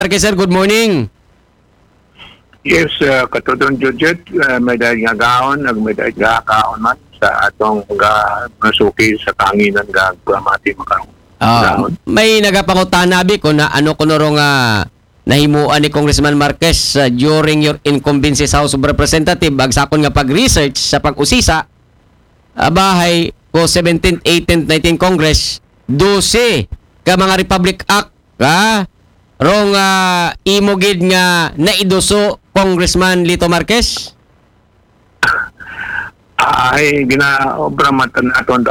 Okay, sir, good morning. Yes, katulong Judget, may dahil nga gaon, may dahil nga kaon man sa atong masuki sa kanginan nga mati makarong. May nagapangutanabi ko na ano ko noro nga nahimuan ni Congressman Marquez during your incumbency sa House of Representatives agsakon nga pag-research sa pag-usisa bahay ko 17th, 18th, 19th Congress 12 ka mga Republic Act rong imogid nga naiduso Congressman Lito Marquez? Ay ginaobra matan aton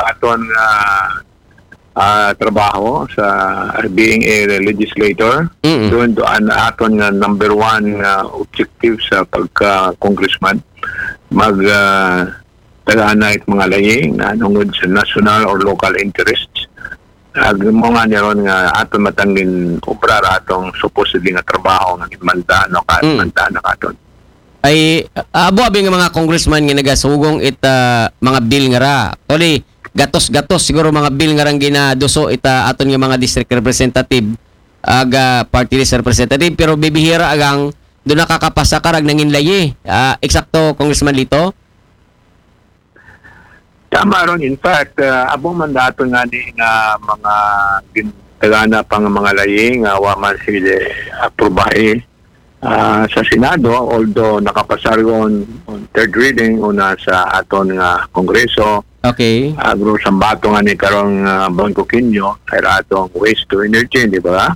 trabaho sa being a legislator. Doon aton nga number one objective sa pagka-congressman tagana it mga laying na nungod sa national or local interests. Mga niron nga aton matangin obra atong supposedly nga trabaho nga manta na katon. Ay abi nga mga congressman nga nagasugong mga bill nga ra. Actually, gatos-gatos siguro mga bill nga rang ginaduso aton nga mga district representative party list representative pero bibihira agang do nakakapasa karag nanginlayi. Eksakto Congressman Lito? Tama ron, in fact, abong mandato nga ni nga mga tagana pang mga laying waman sila aprobahe sa Senado, although nakapasar on third reading una sa aton nga Kongreso. Okay. Sambato nga ni karong Bangko Kinyo kay atong waste to energy, di ba?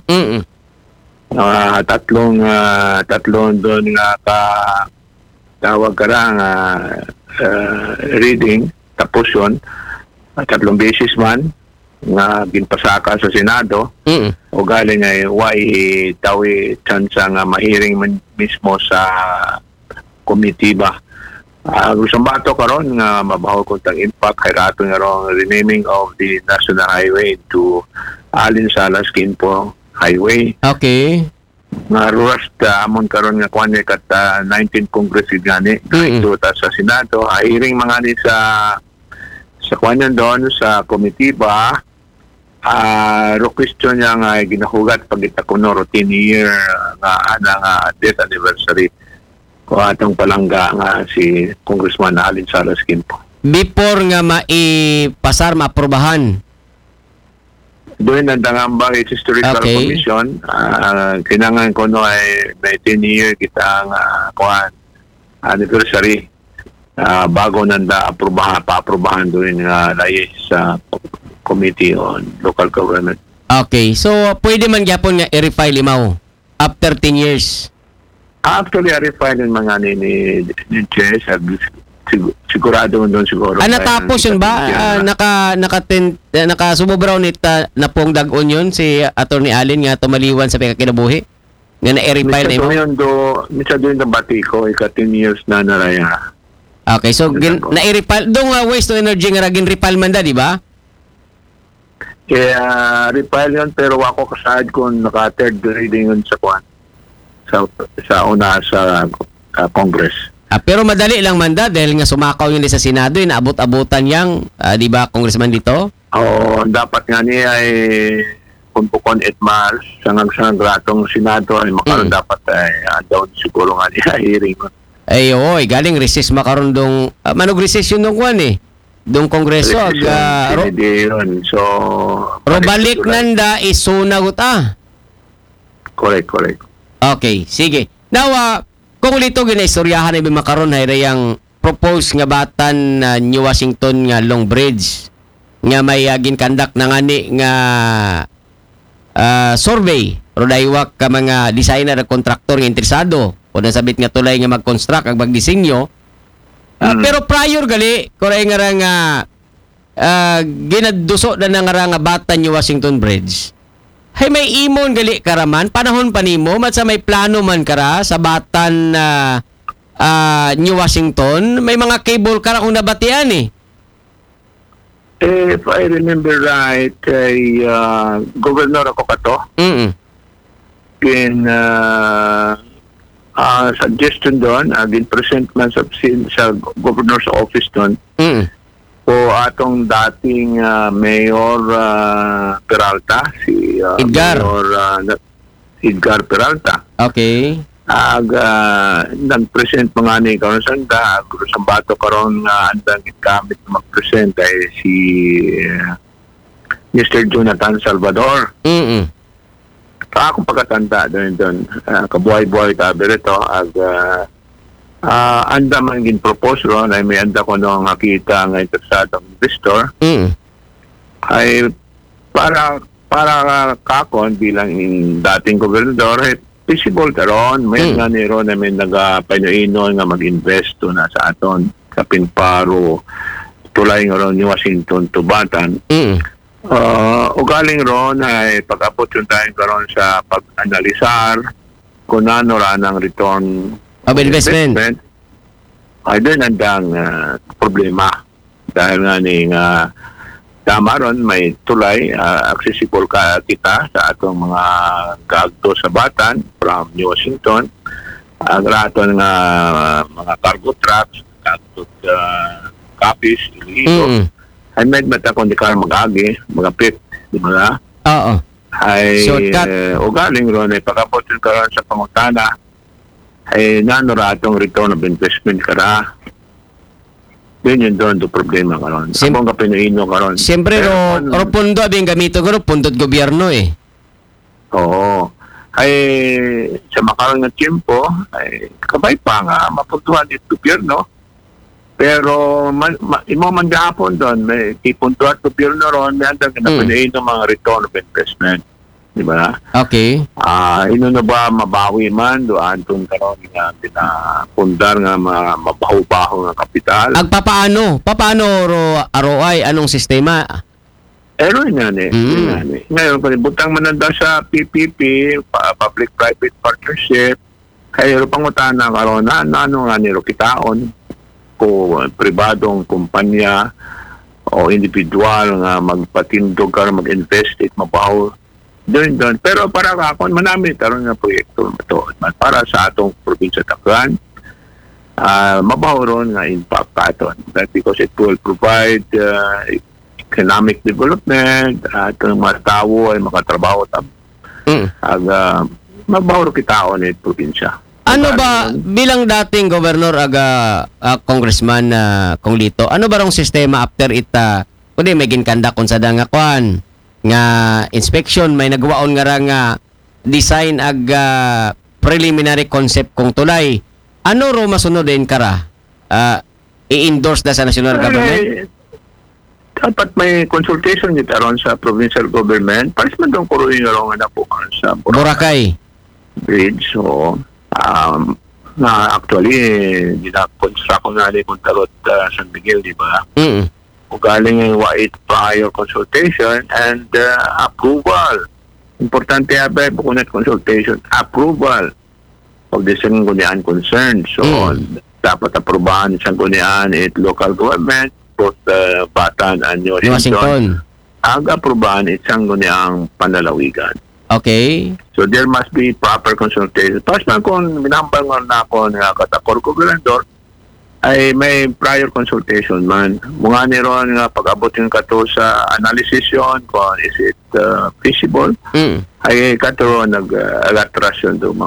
Tatlong doon nga tawag ka lang reading. Tapos yun, 3 beses man nga ginpasaka sa Senado o galing ay tawi chance nga mahiring man mismo sa komitiba. Gusto bato karon nga mabaho kung tang impact kay ato nga ron renaming of the National Highway to Alin Salas Quinpo Highway. Okay. Nga ruras amon karon nga kuan kat 19 Congress gani ito ta sa Senado hearing mga ni sa kuan doon sa komitiba question niya nga ginahugat pag itakuno 10 year nga death anniversary ko atong palangga nga si Congressman Alin Salas Quinpo. Before nga maipasar maaprobahan doon ang Dangambang Historical Commission, kinangan ko no ay 19 year kita ang anniversary bago nanda pa-aprobahan doon nga layi sa Committee on Local Government. Okay, so pwede man gyapon nga i-refile imaw after 10 years? Actually, i-refile yung mga ni Che, sigurado mo doon siguro. Natapos yun ba? Nakasubobraw nita na pong dag-on yun si Atty. Alin nga tumaliwan sa pagkakinabuhi? Nga na-refile na yun? Misa doon na bati ko, 10 years na naraya. Okay, so na-refile. Doon waste to energy nga ragin refile man da, di ba? Kaya refile yun, pero ako kasaad kung naka-third reading yun sa kuwan. Sa una sa Congress. Pero madali lang manda dahil nga sumakaw yun sa Senado, naabot-abutan yang, di ba, Congressman Lito? Oo, dapat nga niya ay kung pukon itmahal sa gratong Senado ay makaroon dapat ay down siguro nga niya hearing. Ay, galing recess makaroon dong, manog recess yun nung kwan dong Kongreso. So, robalik nanda isunagot Correct. Okay, sige. Now, kung lito ginaistoryahan ay makaroon ay rayang propose nga batan New Washington nga Long Bridge nga may ginkandak na ngani nga survey rodaiwak ka mga designer at kontraktor nga interesado o nasabit nga tulay nga mag-construct ag magdisenyo. Pero prior gali kuray nga ginaduso na nga batan New Washington Bridge. Hay may imon gali karaman panahon pa nimo mat sa may plano man kara sa batan New Washington may mga cable kara kung nabatian If I remember right kay Governor ako kato. In suggestion doon gin-present man sa Governor's office doon. po atong dating Mayor Peralta, si Edgar. Mayor Edgar Peralta. Okay. Nag-present mga ni karon sanda sa bato karon nga andang gamit mag-present ay si Mr. Jonathan Salvador. Akong pagkatanda doon kabuhay-buhay tabi rito anda man gin propose ron ay may anda ko nung nakita nga interesadong investor ay para kakon bilang dating gobernador ay feasible karon may nga ni ron na may nagapainuinon nga mag-invest na sa aton Kapinparo tulay nga ron ni Washington Tubatan. Ugaling ron ay pag-apot yung tayo karon sa pag-analisar kung ano ran ang return of investment. Ay doon andang problema dahil nga ni tama ron may tulay accessible kita sa atong mga gagto sa Batan from New Washington ang raton nga mga cargo trucks gagto copies iligo ay med mata kung di ka mag-agi magapit di ba oo ay shortcut ugaling ron ay pagkapot yung karon sa pangutana ay nanoratong return of investment kara. Yun doon do problema karon. Sabong ka pinuino karon. Siyempre ro pondo abing gamito ko pundot gobyerno eh. Oo. Ay sa makarang na tiempo ay kabay pa nga mapuntuhan dito gobyerno. Pero imo man gahapon doon may ipuntuhan gobyerno ron may andang pinuino mga return of investment. Di ba? Okay. Ino na ba mabawi man doon kung karon nga pinapundar nga mabaho-baho nga kapital. Paano ro ROI anong sistema? Nga ni. Ngayon butang mananda sa PPP, public-private partnership, kayo pangutana karon ano nga niro kitaon ko pribadong kumpanya o individual nga magpatindog ka mag-invest it mabaho doon. Pero para kakon manami taron nga proyekto ito para sa atong probinsya Tacloban mabaho ron nga impact aton because it will provide economic development at ang mga tao ay makatrabaho mabaho ron kitaon it probinsya. Ano ba bilang dating gobernador congressman Kong Lito ano ba rong sistema after kundi may ginkandak kun sa dangakwan nga inspection may nagwaon nga nga design preliminary concept kung tulay ano ro masunod din kara i-endorse na sa national government dapat may consultation nito aron sa provincial government pares man dong kuruin nga ron na po sa Boracay bridge so na actually gina-construct ko na kung tarot San Miguel di ba galing yung white prior consultation and approval. Importante abay bukunat consultation, approval of the sanggunian concerned. So, dapat aprobahan sa sanggunian at local government, both Batan and Washington. Aprobahan at sangguniang panlalawigan. Okay. So, there must be proper consultation. Tapos na kung minambang na ako na katakor gobernador, ay may prior consultation man. Mga niron nga pag-abot yung kato sa analysis yun, kung is it feasible, ay kato nag-atras yun do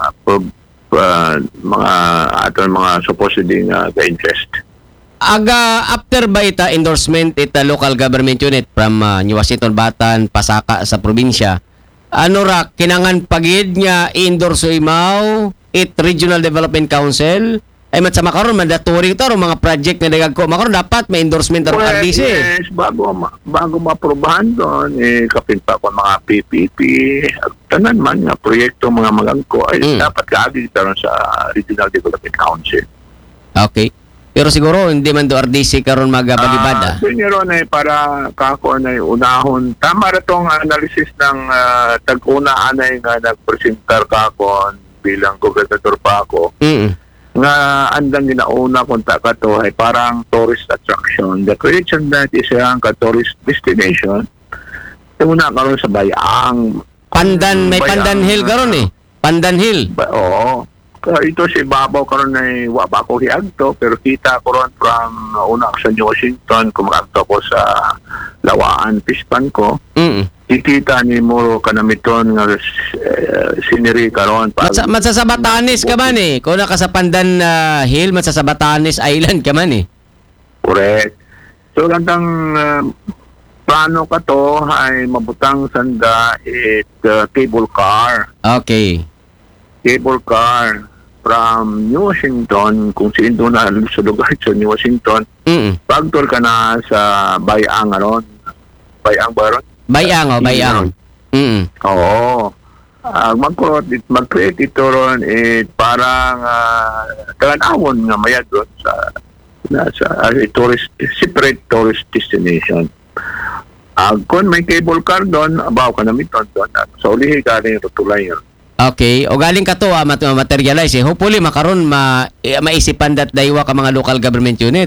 mga supposedly ka-interest. After ba endorsement local government unit from New Washington, Batan, Pasaka sa probinsya, ano ra, kinangan pagid nga i-endorse imaw Regional Development Council, ay matsa makaron mandatory ito mga project na nagagko makaron dapat may endorsement ng RDC. Yes, bago maaprobahan doon kapit pa ko mga PPP tanan man nga proyekto mga magangko ay dapat kaagi karon sa Regional Development Council. Okay. Pero siguro hindi man do RDC karon magabalibada. Siguro na para kako na unahon tama ra tong analysis ng tag-una anay nga nagpresentar kako bilang gobernador pa ako. Nga andang ginauna kung taka to ay parang tourist attraction. The creation that is ang tourist destination. Una karon sa Bayang. Pandan, may Pandan Hill karon Pandan Hill. Oo. Ito si Babaw karon ay waba ko hiagto pero kita ko ron from una sa New Washington kung makagto ko sa Lawaan Pispan ko. Ikita ni mo kanamiton nga siniri karon Matsasabatanis ka man eh. Kung naka sa Pandan Hill, matsasabatanis Island ka man eh. Correct. So gantang plano ka to ay mabutang sanda cable car. Okay. Cable car from New Washington, kung sino na sa lugar sa New Washington, pagtol ka na sa Bayang ron. Bayang ba ron? Bayang. Oo. Mag-create ito ron parang taganawon nga mayad ron sa separate tourist destination. Kung may cable car doon, abaw ka na miton doon. Sa ulihi ka rin rutulay yun. Okay. O galing ka to, materialize eh. Hopefully, makaroon maisipan dat daywa ka mga local government unit.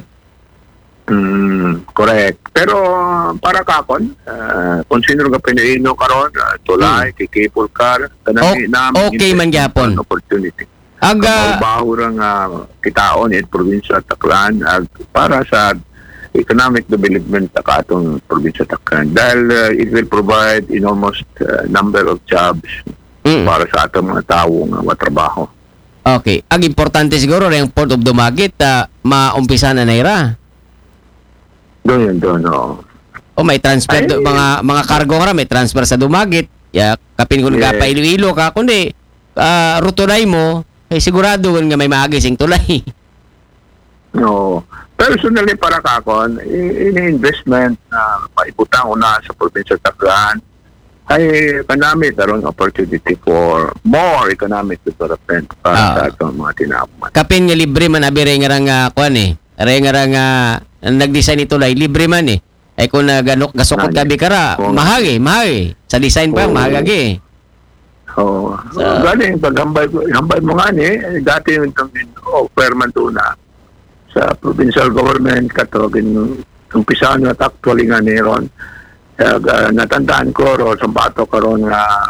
Correct. Pero para kakon, kung sino ka pinaino karon, tulay, cable car, okay man gyapon. Opportunity. Bahurang kitaon at probinsya Taclan para sa economic development sa atong probinsya Taclan. Dahil it will provide enormous number of jobs para sa atong mga tao nga matrabaho. Okay. Ang importante siguro yung Port of Dumaguete, maumpisa na naira. Doon, O may transfer, mga cargo nga may transfer sa Dumaguete. Kapin ko nga pa Iloilo ka, kundi rutulay mo, sigurado nga may maagising tulay. No. Personally para kakon, ini-investment na maibutang una sa probinsya Taclan ay economic karon opportunity for more economic development para sa atong mga tinapuman. Kapin nga libre man abi nga kuan eh. Nag-design ito lay libre man eh. Ay kung gasukot kabi kara, mahagi. Sa design pa mahagi. Galing paghambay mo nga ni dati yung offer man na sa provincial government katawagin umpisahan na actually nga ni ron. Natandaan ko ro sa bato karon nga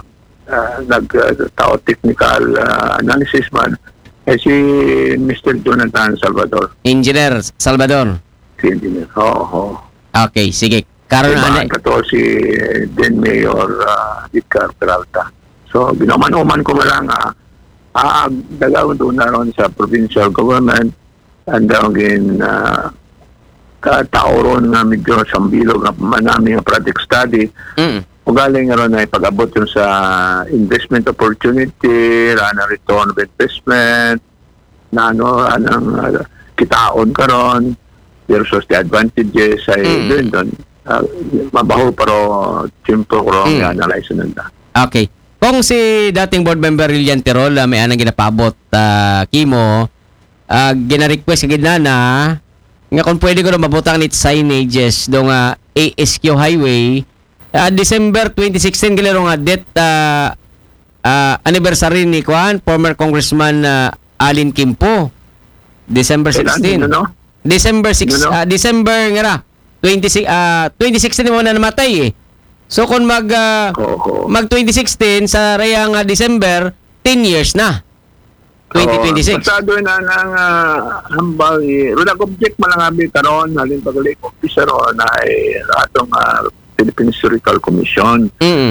nagtao technical analysis man si Mr. Jonathan Salvador. Engineer Salvador. Si engineer. Okay, sige. Karon ana kato si then Mayor Edgar Peralta. So ginaman-uman ko lang dagawon doon na ron sa provincial government and again katauron nga medyo sambilog nga manami nga project study. Ugaling nga ron ay pag-abot yun sa investment opportunity, na return of investment, na anong kitaon karon versus the advantages ay doon. Mabaho pero simple ko ron nga analyze nanda. Okay. Kung si dating board member Lilian Tirol may anang ginapabot Kimo, gina-request ka na nga kung pwede ko na mabutang nit signages do nga ASQ Highway December 2016 gilero nga anniversary ni former Congressman Alin Kimpo. December 16. December 6 December nga ra 2016 mo na namatay eh. So kung mag 2016 sa rayang December 10 years na. 2026. Pasado na ng hambal. Rudag object malangabi karon halin pagalik officer na ay atong Philippine Historical Commission.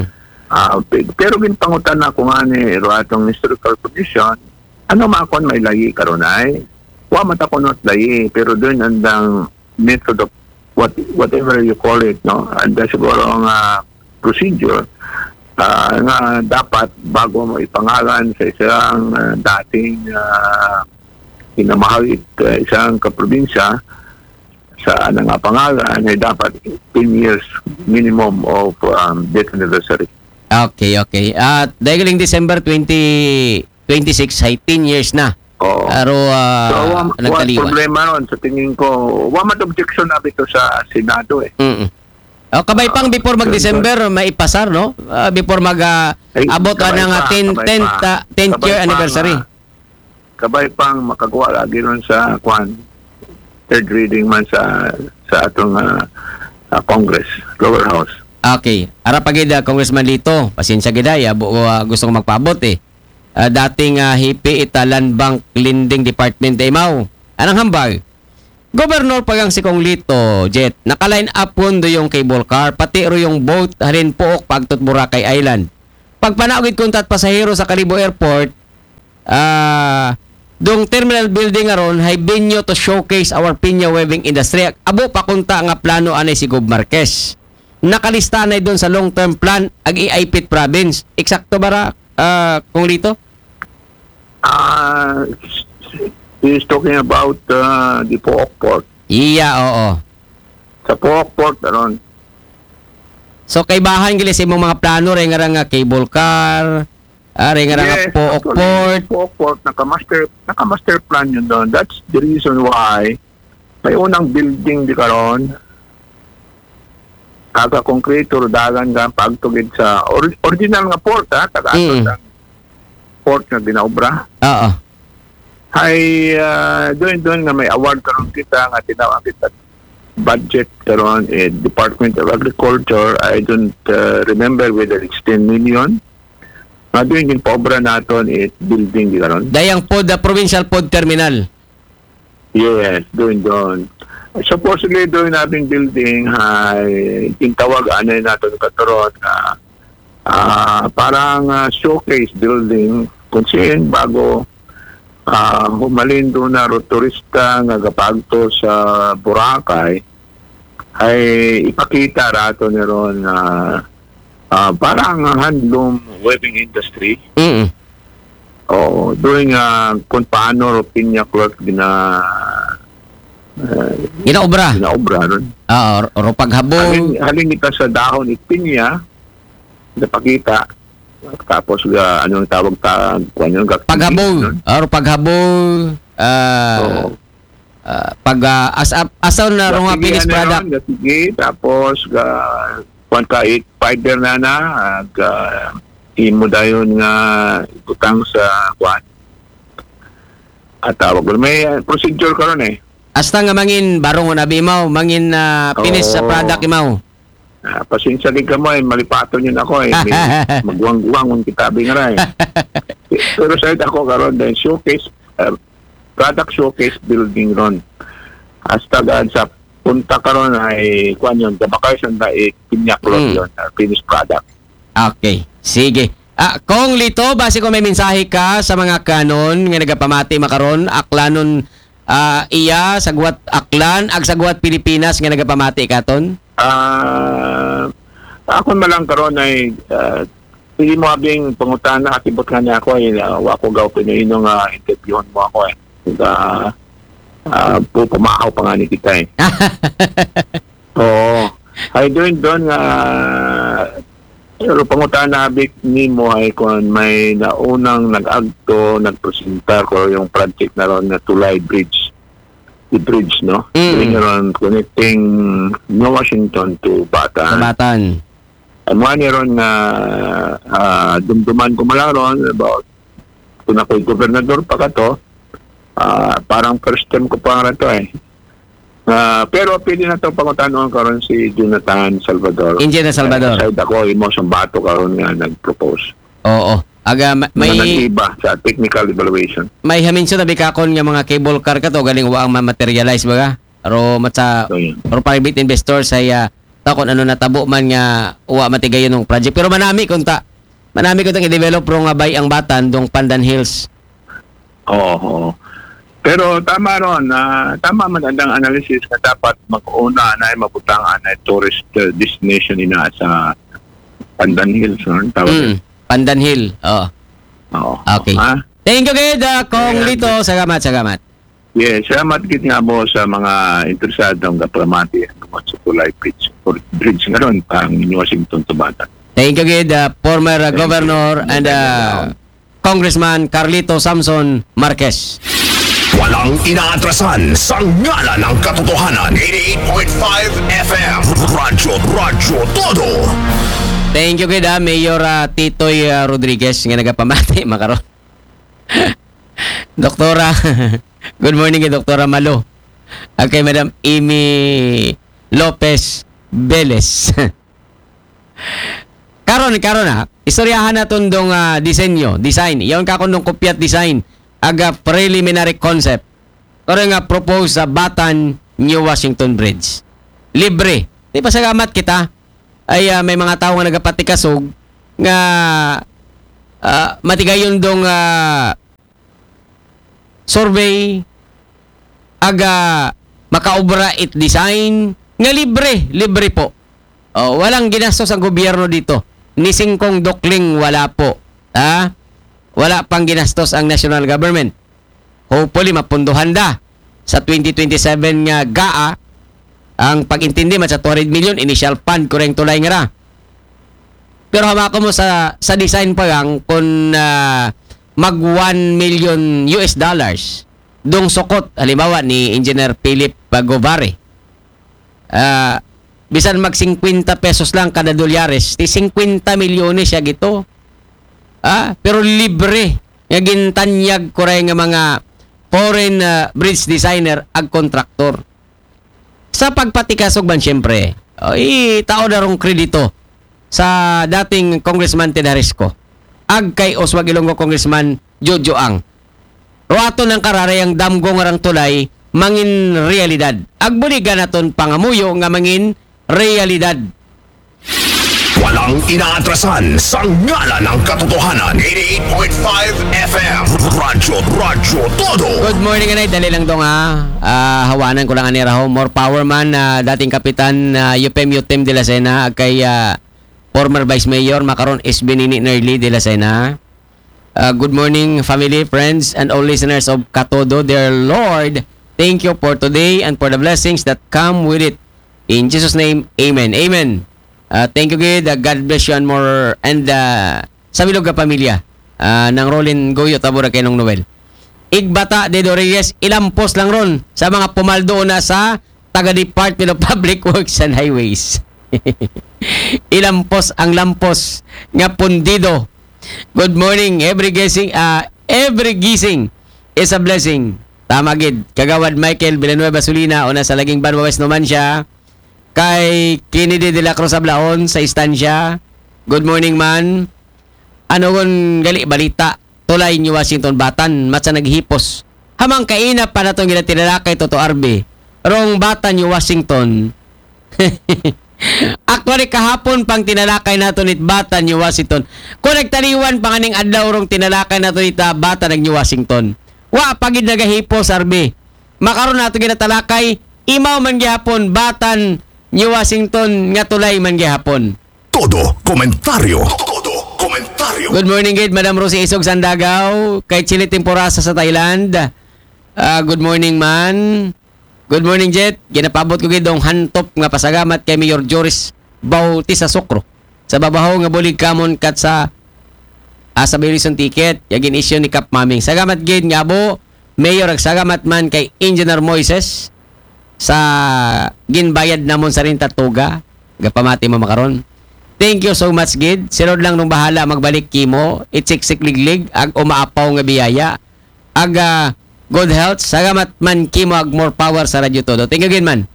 Pero ginpangutan na ko nga ni atong Historical Commission, ano makon may layi karon ay wa matakonot layi pero doon andang method of whatever you call it, no? And siguro ang procedure nga dapat bago mo ipangalan sa isang dating hinamahal isang kaprobinsya sa nga pangalan ay dapat 10 years minimum of death anniversary. Okay. At dahil December 2026 ay 10 years na. Pero so, problema ron sa tingin ko, wamat objection na ito sa Senado eh. Kabay pang before mag-December maipasar, no? Before mag-abot ng 10th year anniversary. Kabay pang makagawa lagi ron sa third reading man sa atong Congress, lower house. Okay. Ara pagida Congressman Lito, pasensya gidaya, gusto ko magpaabot eh. Dating hipi Land Bank Lending Department Imaw. Anong hambal? Governor pagang si Kong Lito, Jet, naka-line up do yung cable car, pati ro yung boat halin pook pagtot Boracay Island. Pagpanaogid kuntat pasahero sa Calibo Airport, dong terminal building aron hay venue to showcase our pinya weaving industry. Abo pa kunta nga plano anay si Gob Marquez. Nakalista na doon sa long-term plan ag Iapit province. Eksakto ba Kong Lito? He's talking about the Pook Port. Iya, oo. Sa Pook Port, aron. So kay bahan gili sa imong mga plano ray nga cable car, ray nga Pook Port. Pook Port naka-master plan yun doon. That's the reason why may unang building di karon. Kaka-concrete dagan nga pagtugid sa original nga port taga-ato port na binaobra. Oo. Ay doon nga may award karon kita nga tinawag kita budget karon Department of Agriculture. I don't remember whether it's 10 million. Doon yung paobra naton building di karon. Dayang pod provincial pod terminal. Yes, doon. Supposedly doon nating building ay tawag ano naton karon parang showcase building kung saan bago humalin doon na turista nga gapagto sa Boracay ay ipakita rato ni ron parang handloom weaving industry. Doon nga kung paano pinya cloth ginaobra ron. Ro paghabong halin kita sa dahon pinya napakita. Tapos anong tawag paghabong or paghabong asaw na ro nga finished product. Sige, tapos kung ka fiber na imo dayon nga utang sa kwan at tawag may procedure karon hasta nga mangin barong na bimaw mangin finished sa product imaw. Pasensya din ka mo malipaton yun ako magwang-guwang kung kitabi nga rin. Pero sa ako karon dahil showcase product showcase building ron hasta sa punta karon ay kuan yun dabakay sanda kinyak ron yun finished product. Okay, sige. Kong Lito, base ko may mensahe ka sa mga kanon nga nagapamati makaron aklanon iya sagwat aklan ag sagwat Pilipinas nga nagapamati katon. Ako malang karon ay hindi mo abing pangutana at ibot nga niya ako wako gaw pinino nga interviewon mo ako pumakaw pa nga ni kita ay doon nga pero pangutana abik ni mo ay kung may naunang nag-agto nagpresentar ko yung project na ron na Tulay Bridge the bridge, no? Ron connecting New Washington to Batan. Ang mga ron na dumduman ko malang ron about kung ako'y gobernador pa ka to, parang first term ko pa nga to pero pili na itong pangutanon karon si Jonathan Salvador. Indiana Salvador. Side ako, imo sa bato karon nga nag-propose. Oo. Aga may iba sa technical evaluation. May haminso na bikakon nga mga cable car ka to galing waang ma-materialize baga. Aro matsa or private investors ay takon ano natabo man nga uwa matigayon ng project. Pero manami kunta. Manami ko tang i-develop ro nga bay ang Batan dong Pandan Hills. Oo. Pero tama ron, tama man ang analysis na dapat mag-una na ay mabutangan na tourist destination ina sa Pandan Hills. Pandan Hill. Oo. Okay. Thank you, Gid. Kong Lito. Salamat. Yes, salamat gid nga mo sa mga interesadong kapamati sa Tulay Bridge. Bridge nga ron, pang Washington to Batan. Thank you, Gid. Former Governor and Congressman Carlito Samson Marquez. Walang inaatrasan sa ngalan ng katotohanan. 88.5 FM Radyo Todo. Thank you, Gid. Mayor Titoy Rodriguez nga nagapamati makaron. Doktora, good morning kay Doktora Malo. Kay Madam Amy Lopez Velez. Karon istoryahan naton dong design. Yon ka kun kopyat design aga preliminary concept. Karon nga propose sa Batan New Washington Bridge. Libre. Di pa sagamat kita ay may mga tao nga nagapatikasog nga matigayon dong survey aga makaobra it design nga libre po. Walang ginastos ang gobyerno dito. Ni singkong dokling wala po. Wala pang ginastos ang national government. Hopefully mapunduhan da sa 2027 nga GAA ang pag-intindi man sa 200 million initial fund kureng tulay nga ra. Pero hamako mo sa design pa lang kung mag $1 million dong sukot halimbawa ni Engineer Philip Govare. Bisan mag 50 pesos lang kada dolyares, ti 50 milyones siya gito. Pero libre nga gintanyag kureng nga mga foreign bridge designer ag kontraktor. Sa pagpatikasog man siyempre, tao na rong kredito sa dating Congressman Ted Harisco ag kay Oswald Ilonggo Congressman Jojo Ang. Ruato ng karare ang damgo nga rang tulay mangin realidad. Ag buligan naton pangamuyo nga mangin realidad. Walang inaatrasan sa ngalan ng katotohanan. 88.5 FM Radyo Todo. Good morning, anay. Dali lang dong hawanan ko lang ani raho. More power man, dating kapitan UPM de la Sena kay former Vice Mayor makaron is Benini Nerly de la Sena. Good morning, family, friends, and all listeners of Katodo. Dear Lord, thank you for today and for the blessings that come with it. In Jesus' name, Amen. Amen. Thank you, God. God bless you and more. And sa bilog ka pamilya ng Rolin Goyo Tabora kay nung Noel. Igbata de Reyes, ilampos lang ron sa mga pumaldo na sa taga-Department of Public Works and Highways. Ilampos ang lampos nga pundido. Good morning. Every gising is a blessing. Tama gid. Kagawad Michael Villanueva Sulina una sa laging Banwa West naman siya. Kay Kennedy de la Cruz Ablaon sa istansya. Good morning man. Ano gon gali balita tulay ni Washington Batan matsa naghipos. Hamang kainap pa natong ginatinalakay Toto Arbe. Rong Batan ni Washington. Actually kahapon pang tinalakay nato nit Batan ni Washington. Kung nagtaliwan pa kaning adlaw rong tinalakay nato nit Batan ni Washington. Wa pagid nagahipos Arbe. Makaron nato ginatalakay imaw man gihapon Batan New Washington nga tulay man gihapon. Todo komentaryo. Good morning, Gid. Madam Rosie Isog Sandagaw. Kay Chili Temporasa sa Thailand. Good morning, man. Good morning, Jet. Ginapabot ko gid dong hantop nga pasagamat kay Mayor Joris Bautista Sokro. Sa babaho nga bulig kamon kat sa Bilison ticket. Yagin issue ni Kap Maming. Sagamat gid nga bo. Mayor ag sagamat man kay Engineer Moises sa ginbayad namon sa rin tatuga gapamati mo makaron. Thank you so much, Gid. Sinod lang nung bahala magbalik kimo. Itsiksik liglig ag umaapaw nga biyaya ag good health. Sagamat man kimo ag more power sa Radyo Todo. Thank you again man.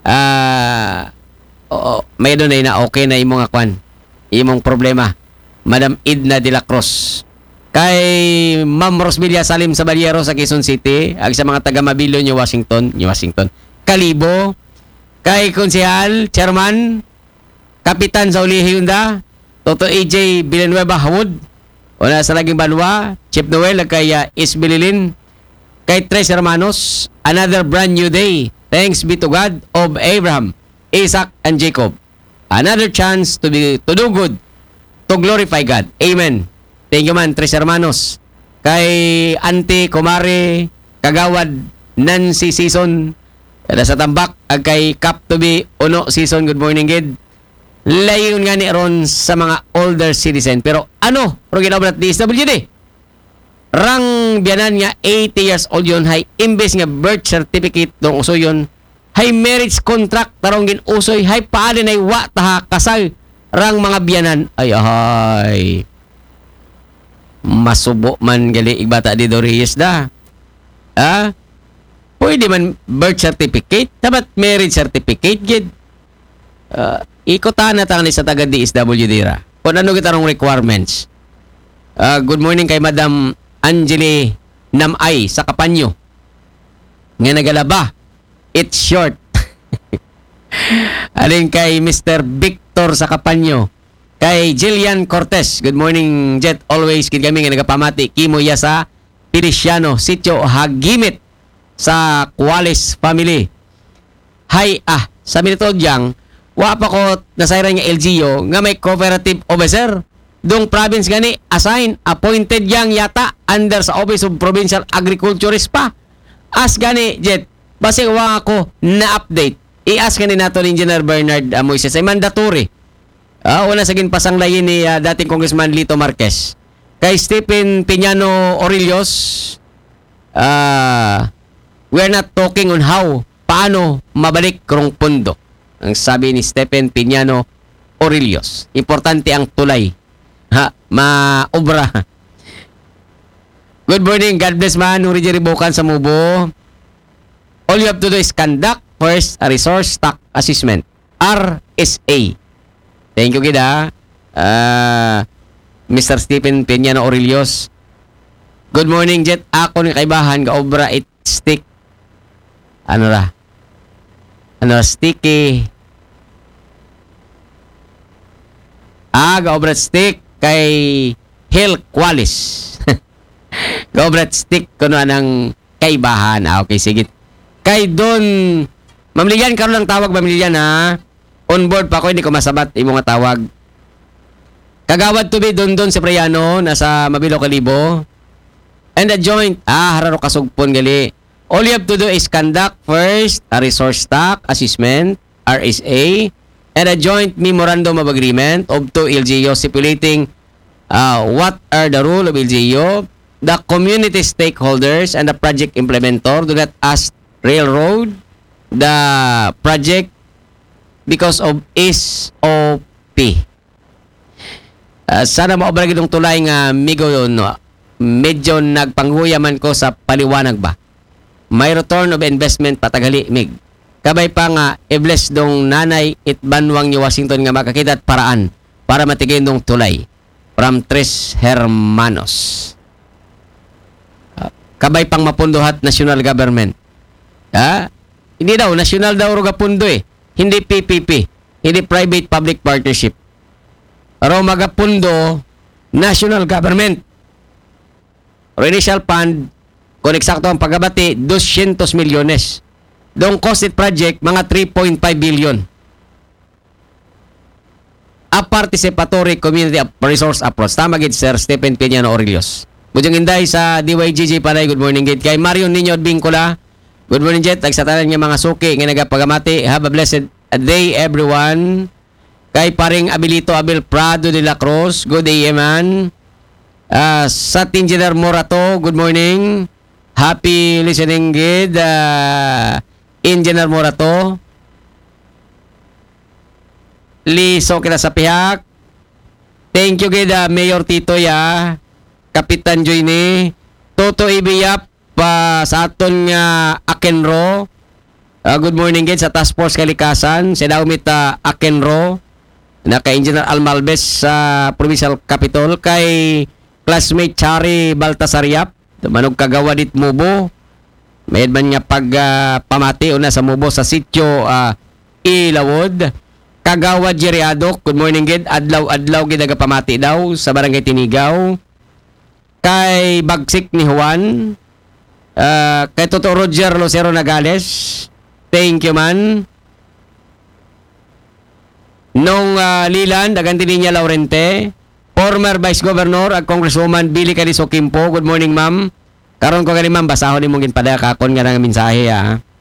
May doon na okay na imong akwan imong problema, Madam Edna de la Cruz. Kay Ma'am Rosmelia Salim sa Baliero sa Quezon City ag sa mga taga Mabilo New Washington Kalibo, kay Konsehal, Chairman, Kapitan sa Uli Hyunda, Toto AJ Villanueva Hawod, una sa laging Banwa, Chip Noel, kay Isbililin, kay Tres Hermanos, another brand new day. Thanks be to God of Abraham, Isaac, and Jacob. Another chance to do good, to glorify God. Amen. Thank you man, Tres Hermanos. Kay Auntie, Kumare, Kagawad, Nancy Season, sa Tambak, ag kay Cap to be Uno Season. Good morning, Gid. Layon nga ni ron sa mga older citizen. Pero ano? Pero ginablat di SWD. Rang biyanan nga 80 years old yun. Hay imbes nga birth certificate dong uso yun. Hay marriage contract tarong gin usoy. Hay paalin ay wa taha kasal. Rang mga biyanan. Ay. Masubo man gali igbata di Dorius da. Pwede man birth certificate, dapat marriage certificate, gid. Ikutan na tang ni sa taga DSWD ra. Kung ano gitarong requirements. Good morning kay Madam Angeli Namay sa Kapanyo. Nga nagalaba. it's short. Alin kay Mr. Victor sa Kapanyo. Kay Jillian Cortez. Good morning, Jet. Always kid kami nga nagapamati. Kimo ya sa Pirisiano, Sitio Hagimit sa Cuales family. Hi, sabi nito diyang, wa pa ko nasayran nga LGU nga may cooperative officer. Dong province gani, assign, appointed yang yata under sa Office of Provincial Agriculturist pa. As gani, Jet, basi wa ako na-update. I-ask gani nato ni Engineer Bernard Moises, ay mandatory. Una sa ginpasanglayin ni dating Congressman Lito Marquez. Kay Stephen Piñano Orillos, we're not talking on how, paano mabalik krong pundo. Ang sabi ni Stephen Piñano Orillos. Importante ang tulay. Maobra. Good morning, God bless man. Nuri Jerry Bokan sa Mubo. All you have to do is conduct first a resource stock assessment. RSA. Thank you, Gida. Mr. Stephen Piñano Orillos. Good morning, Jet. Ako ni kaibahan ka obra it stick. Sticky. Gaobrat stick kay Hill Qualis. Gaobrat stick kuno anang kaibahan. Okay, sige. Kay Don Mamilian, karon lang tawag Mamilian ha. On board pa ako, hindi ko masabat imong nga tawag. Kagawad to be Don Cipriano, nasa Mabilo Kalibo. And the joint, hararo kasugpon gali. All you have to do is conduct first a resource stock assessment, RSA, and a joint memorandum of agreement of two LGU stipulating what are the rule of LGU, the community stakeholders, and the project implementer do not ask railroad the project because of SOP. Sana maobrag itong tulay nga migo no, medyo nagpanghuyaman ko sa paliwanag ba. May return of investment patagali mig. Kabay pa nga i-bless dong nanay itbanwang ni Washington nga makakita at paraan para matigin dong tulay. From Tres Hermanos. Kabay pang mapunduhat national government. Hindi daw, national daw ruga pundo eh. Hindi PPP. Hindi private public partnership. Pero magapundo, national government. Or initial fund, kung eksakto ang pagabati, 200 milyones. Dong costed project, mga 3.5 billion. A participatory community resource approach. Tama gid Sir Stephen Piñano Orillos. Bujang Inday sa DYGG Panay. Good morning gid. Kay Marion Niño Bingcola. Good morning Jet. Agsatanan nga mga suki nga nagapagamati. Have a blessed day everyone. Kay paring Abilito Abel Prado de la Cruz. Good day man. Sa Engineer Morato. Good morning. Happy listening gid. Engineer Morato. Liso kita sa pihak. Thank you gid Mayor Tito ya. Kapitan Joyne. Toto Ibiyap pa sa aton nga Akenro. Good morning gid sa Task Force Kalikasan. Si Daumit Akenro. Naka-Engineer Almalbes sa Provincial Capitol. Kay classmate Chari Baltasariap. Manog kagawa dit Mubo. Mayad man nga pamati una sa Mubo sa sitio Ilawod. Kagawa Jeriadok. Good morning gid. Adlaw gid pamati daw sa Barangay Tinigaw. Kay Bagsik ni Juan. Kay Toto Roger Lucero Nagales. Thank you man. Nung Lilan, daganti niya Laurente. Former Vice Governor at Congresswoman Billy Carizo Kimpo. Good morning, ma'am. Karon ko gali ma'am, basahon ni mong ginpadaya kakon nga nga mensahe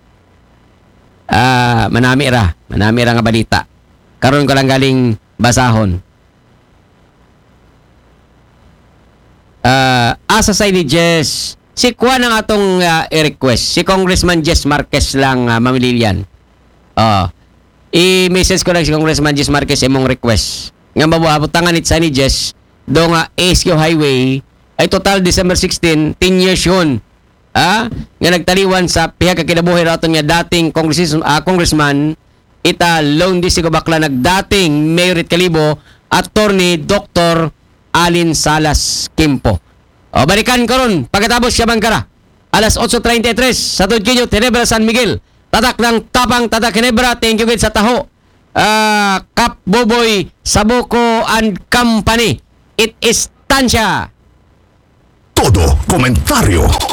manami ra nga balita. Karon ko lang galing basahon. Asa sa ni Jess, si Kwan ang atong i-request. Si Congressman Jess Marquez lang mamililian. I-message ko lang si Congressman Jess Marquez imong request. Nga mabuhabutangan it sa ni Jess do nga ASQ Highway ay total December 16, 10 years yun. Nga nagtaliwan sa pihak kinabuhi raton nga dating congressman ita Lone District Bakla nagdating Mayor Kalibo Attorney Dr. Alin Salas Kimpo. Balikan ko ron pagkatapos siya bangkara. Alas 8:33 sa Tudquillo, Tenebra, San Miguel. Tatak ng Tapang, Tatak Ginebra. Thank you gid sa taho. Kap Boboy, Sabuco and Company. It is Tansya. Todo komentaryo